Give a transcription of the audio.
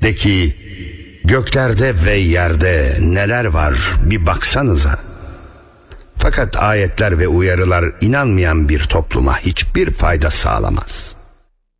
De ki, göklerde ve yerde neler var bir baksanıza. Fakat ayetler ve uyarılar inanmayan bir topluma hiçbir fayda sağlamaz.